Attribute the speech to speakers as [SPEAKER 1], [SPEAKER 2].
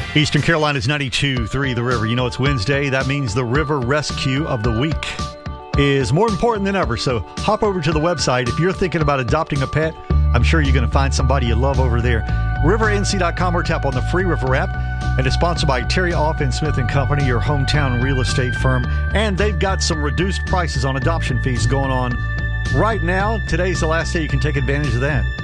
[SPEAKER 1] Eastern Carolina's 92.3 The River. You know, it's Wednesday. That means the River Rescue of the Week is more important than ever. So hop over to the website. If you're thinking about adopting a pet, I'm sure you're going to find somebody you love over there. RiverNC.com or tap on the free River app. And it's sponsored by Terry Offen Smith & Company, your hometown real estate firm. And they've got some reduced prices on adoption fees going on right now. Today's the last day you can take advantage of that.